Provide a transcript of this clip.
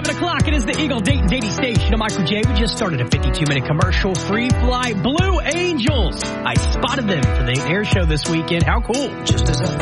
7 o'clock, it is the Eagle Dayton Daily Station. I'm Michael J. We just started a 52-minute commercial. Free Fly Blue Angels. I spotted them for the air show this weekend. How cool. Just as I